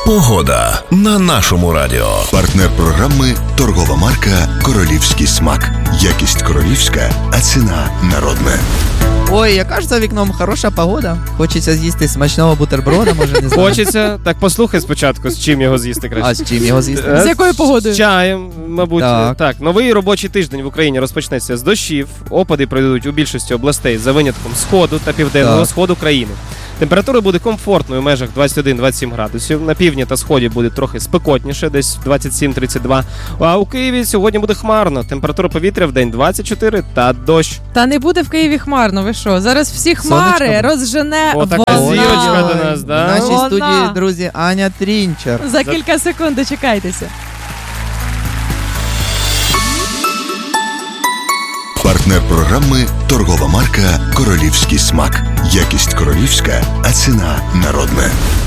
Погода на нашому радіо. Партнер програми – торгова марка «Королівський смак». Якість королівська, а ціна народна. Ой, яка ж за вікном хороша погода. Хочеться з'їсти смачного бутерброда, може, не знаю. Хочеться? Так послухай спочатку, з чим його з'їсти краще. А з чим його з'їсти? З якою погодою? З чаєм, мабуть. Так. Новий робочий тиждень в Україні розпочнеться з дощів. Опади пройдуть у більшості областей за винятком сходу та південного сходу країни. Температура буде комфортною в межах 21-27 градусів. На півдні та сході буде трохи спекотніше, десь 27-32. А у Києві сьогодні буде хмарно. Температура повітря в день 24 та дощ. Та не буде в Києві хмарно, ви що? Зараз всі хмари Сонечко. розжене О, така вона. зірочка до нас, В да? нашій Вона. студії, друзі, Аня Трінчер. За кілька секунд дочекайтеся. Партнер програми – торгова марка «Королівський смак». Якість королівська, а ціна народна.